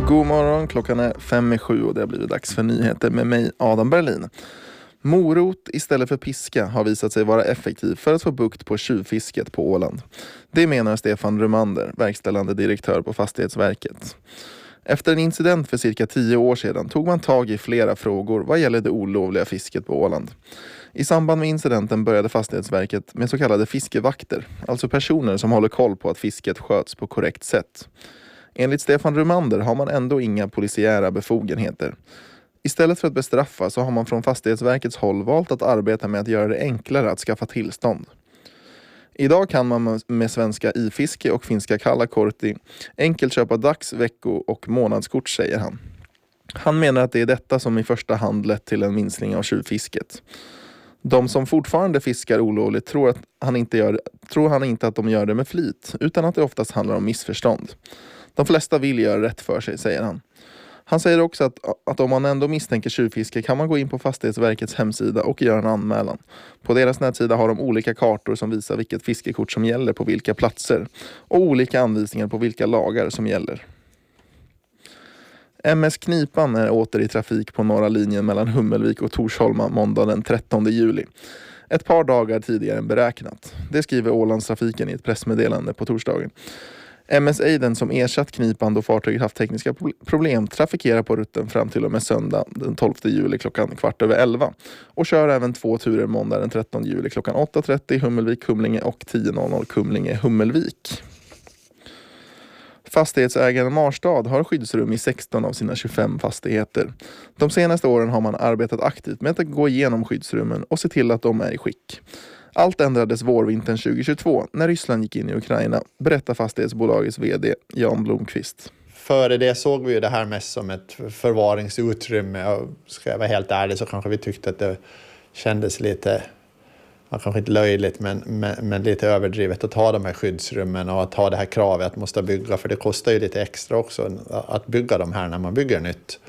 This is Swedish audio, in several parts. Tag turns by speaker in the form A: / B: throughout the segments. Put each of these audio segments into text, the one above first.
A: God morgon, klockan är 5:07 och det har blivit dags för nyheter med mig, Adam Berlin. Morot istället för piska har visat sig vara effektiv för att få bukt på tjuvfisket på Åland. Det menar Stefan Rumander, verkställande direktör på Fastighetsverket. Efter en incident för cirka 10 år sedan tog man tag i flera frågor vad gäller det olovliga fisket på Åland. I samband med incidenten började Fastighetsverket med så kallade fiskevakter, alltså personer som håller koll på att fisket sköts på korrekt sätt. Enligt Stefan Rumander har man ändå inga polisiära befogenheter. Istället för att bestraffa så har man från Fastighetsverkets håll valt att arbeta med att göra det enklare att skaffa tillstånd. Idag kan man med svenska ifiske och finska Kalakortti enkelt köpa dags-, vecko- och månadskort, säger han. Han menar att det är detta som i första hand lett till en minskning av tjuvfisket. De som fortfarande fiskar olovligt tror han inte att de gör det med flit, utan att det oftast handlar om missförstånd. De flesta vill göra rätt för sig, säger han. Han säger också att om man ändå misstänker tjuvfiske kan man gå in på Fastighetsverkets hemsida och göra en anmälan. På deras nätsida har de olika kartor som visar vilket fiskekort som gäller på vilka platser och olika anvisningar på vilka lagar som gäller. MS Knipan är åter i trafik på norra linjen mellan Hummelvik och Torsholma måndag den 13 juli. Ett par dagar tidigare än beräknat. Det skriver Ålandstrafiken i ett pressmeddelande på torsdagen. MS Aiden som ersatt Knipan då fartyget haft tekniska problem trafikerar på rutten fram till och med söndag den 12 juli klockan 11:15 och kör även 2 turer måndag den 13 juli klockan 8:30 Hummelvik-Humlinge och 10:00 Kumlinge-Hummelvik. Fastighetsägaren Marstad har skyddsrum i 16 av sina 25 fastigheter. De senaste åren har man arbetat aktivt med att gå igenom skyddsrummen och se till att de är i skick. Allt ändrades vårvintern 2022 när Ryssland gick in i Ukraina, berättar fastighetsbolagets vd Jan Blomqvist.
B: Före det såg vi ju det här mest som ett förvaringsutrymme, och ska jag vara helt ärlig så kanske vi tyckte att det kändes lite, kanske inte löjligt men lite överdrivet att ha de här skyddsrummen och att ha det här kravet att måste bygga, för det kostar ju lite extra också att bygga de här när man bygger nytt.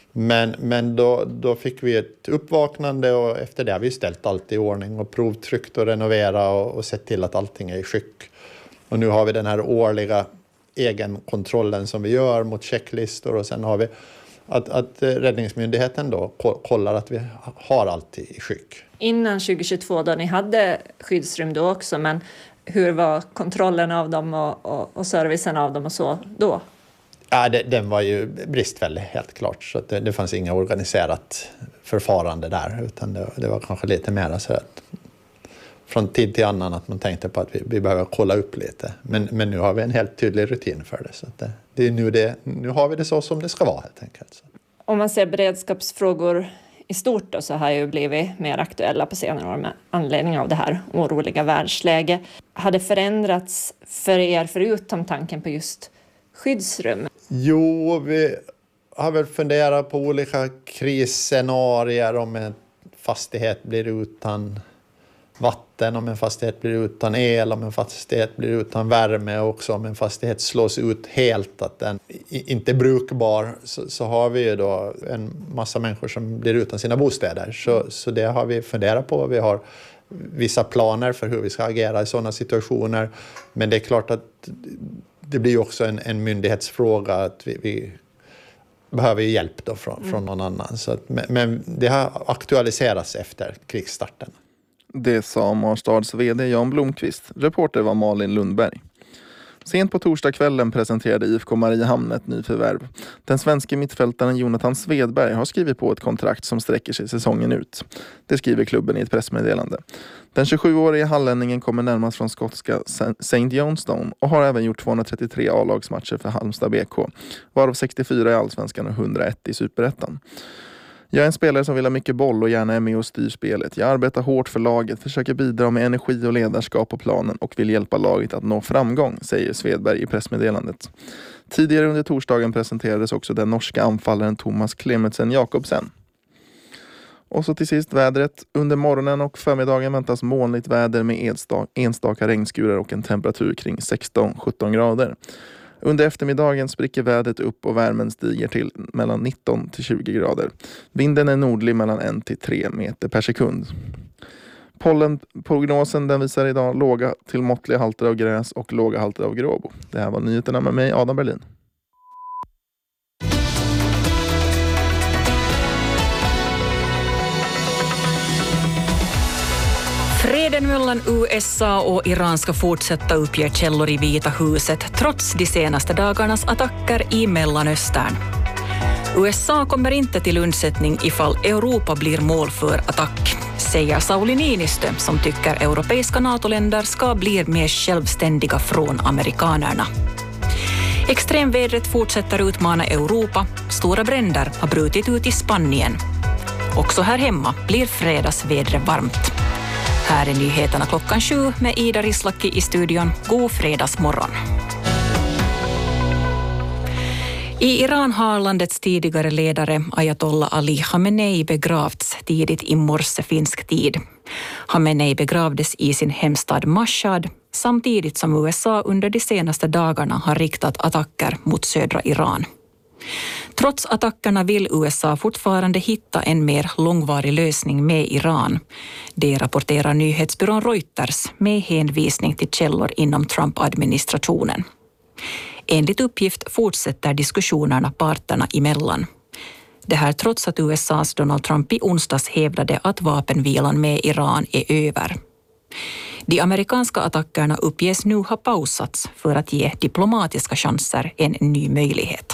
B: Men då fick vi ett uppvaknande och efter det har vi ställt allt i ordning och provtryckt och renovera och sett till att allting är i skick. Och nu har vi den här årliga egenkontrollen som vi gör mot checklistor, och sen har vi att Räddningsmyndigheten då kollar att vi har allt i skick.
C: Innan 2022 då ni hade skyddsrum då också, men hur var kontrollen av dem och servicen av dem och så då?
B: Ja, den var ju bristfällig helt klart, så att det fanns inga organiserat förfarande där, utan det var kanske lite mer så att från tid till annan att man tänkte på att vi behöver kolla upp lite. Men nu har vi en helt tydlig rutin för det, så att det är nu har vi det så som det ska vara helt enkelt.
C: Om man ser beredskapsfrågor i stort då, så har ju blivit mer aktuella på senare år med anledning av det här oroliga världsläge. Har det förändrats för er förutom tanken på just skyddsrum?
B: Jo, vi har väl funderat på olika krisscenarier, om en fastighet blir utan vatten, om en fastighet blir utan el, om en fastighet blir utan värme, och också om en fastighet slås ut helt, att den inte är brukbar, så har vi ju då en massa människor som blir utan sina bostäder. Så det har vi funderat på. Vi har vissa planer för hur vi ska agera i sådana situationer, men det är klart att det blir också en myndighetsfråga att vi behöver hjälp då från någon annan. Så men det har aktualiserats efter krigsstarten.
A: Det sa Marstads vd Jan Blomqvist. Reporter var Malin Lundberg. Sent på torsdagskvällen presenterade IFK Mariehamn ett nyförvärv. Den svenska mittfältaren Jonathan Svedberg har skrivit på ett kontrakt som sträcker sig säsongen ut. Det skriver klubben i ett pressmeddelande. Den 27-åriga hallänningen kommer närmast från skotska St. Johnstone och har även gjort 233 A-lagsmatcher för Halmstad BK, varav 64 i Allsvenskan och 101 i Superettan. Jag är en spelare som vill ha mycket boll och gärna är med och styr spelet. Jag arbetar hårt för laget, försöker bidra med energi och ledarskap på planen och vill hjälpa laget att nå framgång, säger Svedberg i pressmeddelandet. Tidigare under torsdagen presenterades också den norska anfallaren Thomas Klemetsen Jakobsen. Och så till sist vädret. Under morgonen och förmiddagen väntas molnigt väder med enstaka regnskurar och en temperatur kring 16-17 grader. Under eftermiddagen spricker vädret upp och värmen stiger till mellan 19 till 20 grader. Vinden är nordlig mellan 1 till 3 meter per sekund. Pollenprognosen den visar idag låga till måttliga halter av gräs och låga halter av gråbo. Det här var nyheterna med mig, Adam Berlin.
D: Freden mellan USA och Iran ska fortsätta, uppger källor i Vita huset trots de senaste dagarnas attacker i Mellanöstern. USA kommer inte till undsättning ifall Europa blir mål för attack, säger Sauli Niinistö som tycker europeiska NATO-länder ska bli mer självständiga från amerikanerna. Extremvädret fortsätter utmana Europa. Stora bränder har brutit ut i Spanien. Också här hemma blir fredagsvädret varmt. Här är nyheterna 7:00 med Ida Rislaki i studion. God fredagsmorgon. I Iran har landets tidigare ledare Ayatollah Ali Khamenei begravts tidigt i morse finsk tid. Khamenei begravdes i sin hemstad Mashhad samtidigt som USA under de senaste dagarna har riktat attacker mot södra Iran. Trots attackerna vill USA fortfarande hitta en mer långvarig lösning med Iran. Det rapporterar nyhetsbyrån Reuters med hänvisning till källor inom Trump-administrationen. Enligt uppgift fortsätter diskussionerna parterna emellan. Det här trots att USAs Donald Trump i onsdags hävdade att vapenvilan med Iran är över. De amerikanska attackerna uppges nu ha pausats för att ge diplomatiska chanser en ny möjlighet.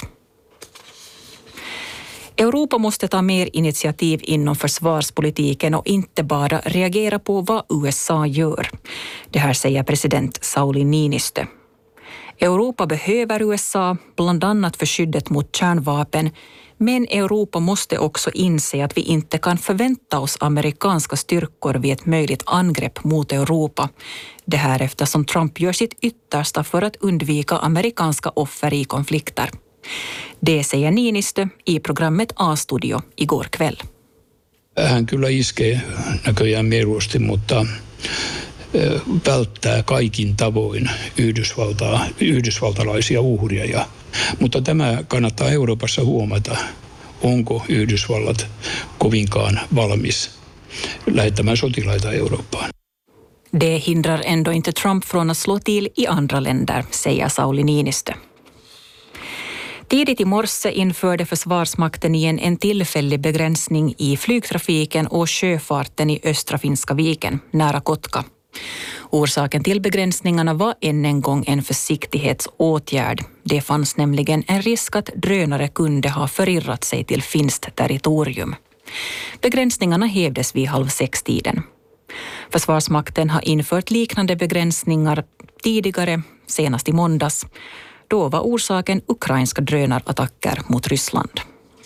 D: Europa måste ta mer initiativ inom försvarspolitiken och inte bara reagera på vad USA gör. Det här säger president Sauli Niinistö. Europa behöver USA, bland annat för skyddet mot kärnvapen, men Europa måste också inse att vi inte kan förvänta oss amerikanska styrkor vid ett möjligt angrepp mot Europa. Det här eftersom Trump gör sitt yttersta för att undvika amerikanska offer i konflikter. Det säger Niinistö i programmet A-studio igår kväll.
E: Hän kyllä iskee näköjään mieluusti, mutta välttää kaikin tavoin yhdysvaltalaisia uhria. Mutta tämä kannattaa Euroopassa huomata, onko Yhdysvallat kovinkaan valmis lähettämään sotilaita Eurooppaan.
D: Det hindrar ändå inte Trump från att slå till i andra länder, säger Sauli Niinistö. Tidigt i morse införde Försvarsmakten igen en tillfällig begränsning i flygtrafiken och sjöfarten i östra Finska viken, nära Kotka. Orsaken till begränsningarna var än en gång en försiktighetsåtgärd. Det fanns nämligen en risk att drönare kunde ha förirrat sig till finskt territorium. Begränsningarna hävdes vid 5:30. Försvarsmakten har infört liknande begränsningar tidigare, senast i måndags. Då var orsaken ukrainska drönarattacker mot Ryssland.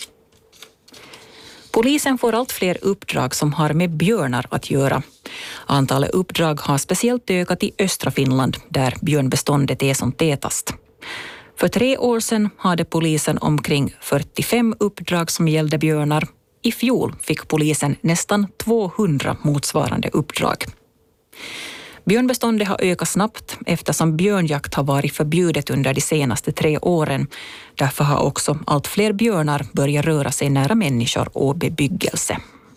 D: Polisen får allt fler uppdrag som har med björnar att göra. Antalet uppdrag har speciellt ökat i östra Finland, där björnbeståndet är som tätast. För 3 år sedan hade polisen omkring 45 uppdrag som gällde björnar. I fjol fick polisen nästan 200 motsvarande uppdrag. Björnbeståndet har ökat snabbt eftersom björnjakt har varit förbjudet under de senaste 3 åren. Därför har också allt fler björnar börjat röra sig nära människor och bebyggelse.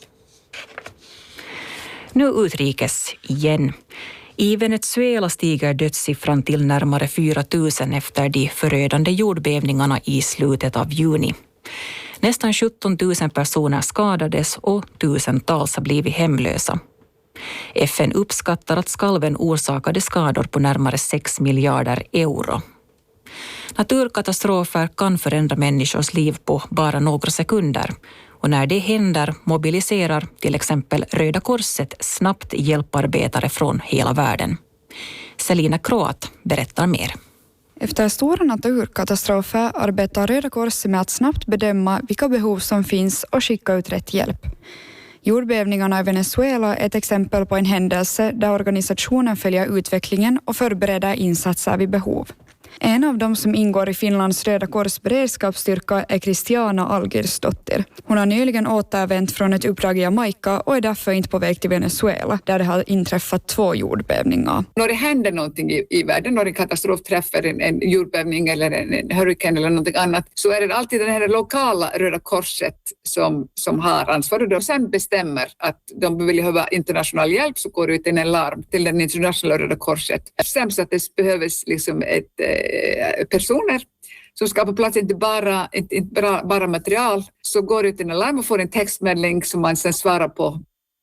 D: Nu utrikes igen. I Venezuela stiger dödssiffran till närmare 4 000 efter de förödande jordbävningarna i slutet av juni. Nästan 17 000 personer skadades och tusentals har blivit hemlösa. FN uppskattar att skalven orsakade skador på närmare 6 miljarder euro. Naturkatastrofer kan förändra människors liv på bara några sekunder. Och när det händer mobiliserar till exempel Röda Korset snabbt hjälparbetare från hela världen. Selina Kroat berättar mer.
F: Efter stora naturkatastrofer arbetar Röda Korset med att snabbt bedöma vilka behov som finns och skicka ut rätt hjälp. Jordbävningarna i Venezuela är ett exempel på en händelse där organisationen följer utvecklingen och förbereder insatser vid behov. En av dem som ingår i Finlands Röda Kors beredskapsstyrka är Christiana Algirsdottir. Hon har nyligen återvänt från ett uppdrag i Jamaica och är därför inte på väg till Venezuela, där det har inträffat 2 jordbävningar.
G: När det händer någonting i världen, när en katastrof träffar en jordbävning eller en hurricane eller någonting annat, så är det alltid det här lokala Röda Korset som har ansvar. Och sen bestämmer att de vill ha internationell hjälp, så går det ut en larm till den internationella Röda Korset. Bestäms att det behövs liksom personer som ska på plats, inte bara material, så går ut en larm och får en textmeddelning som man sen svarar på.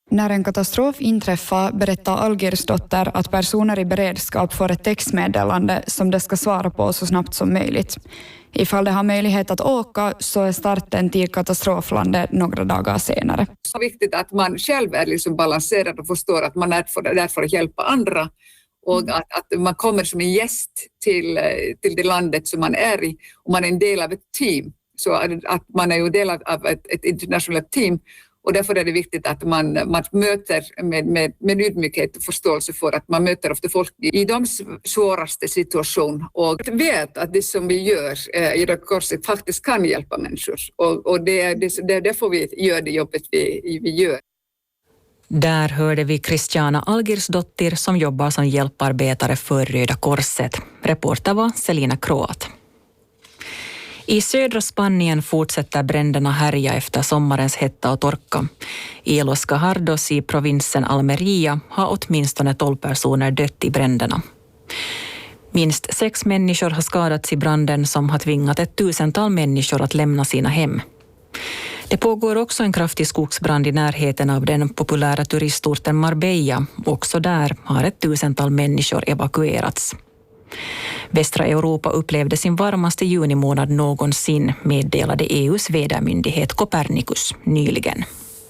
F: När en katastrof inträffar berättar Algirsdotter att personer i beredskap får ett textmeddelande som de ska svara på så snabbt som möjligt. Ifall de har möjlighet att åka så är starten till katastroflandet några dagar senare.
G: Det är viktigt att man själv är liksom balanserad och förstår att man är där för att hjälpa andra och att man kommer som en gäst till det landet som man är i och man är en del av ett team. Så att man är ju del av ett internationellt team. Och därför är det viktigt att man möter med ödmjukhet och förståelse för att man möter ofta folk i de svåraste situationer och vet att det som vi gör i Röda Korset faktiskt kan hjälpa människor. Och det är därför vi gör det jobbet vi gör.
D: Där hörde vi Christiana Algirsdottir som jobbar som hjälparbetare för Röda Korset. Reporter var Selina Kroat. I södra Spanien fortsätter bränderna härja efter sommarens hetta och torka. I Los Gajardos i provinsen Almería har åtminstone 12 personer dött i bränderna. Minst 6 människor har skadats i branden som har tvingat 1000-tal människor att lämna sina hem. Det pågår också en kraftig skogsbrand i närheten av den populära turistorten Marbella. Också där har 1000-tal människor evakuerats. Västra Europa upplevde sin varmaste junimånad någonsin, meddelade EU:s vädermyndighet Copernicus nyligen.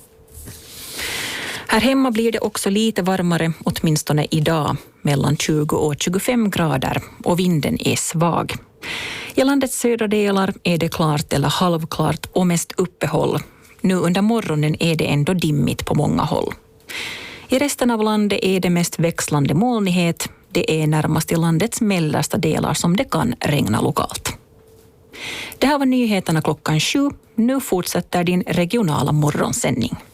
D: Här hemma blir det också lite varmare, åtminstone idag, mellan 20 och 25 grader och vinden är svag. I landets södra delar är det klart eller halvklart och mest uppehåll. Nu under morgonen är det ändå dimmigt på många håll. I resten av landet är det mest växlande molnighet. Det är närmast i landets mellersta delar som det kan regna lokalt. Det här var nyheterna 7:00. Nu fortsätter din regionala morgonsändning.